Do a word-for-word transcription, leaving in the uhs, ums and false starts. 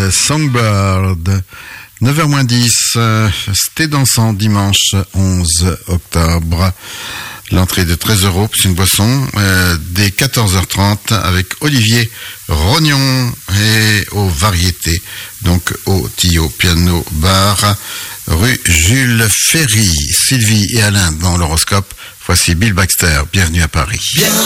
Songbird. neuf heures moins dix, euh, c'était dansant dimanche onze octobre. L'entrée de treize euros, c'est une boisson, euh, dès quatorze heures trente avec Olivier Rognon et aux variétés, donc au Tio Piano Bar, rue Jules Ferry. Sylvie et Alain dans l'horoscope. Voici Bill Baxter, bienvenue à Paris. Bienvenue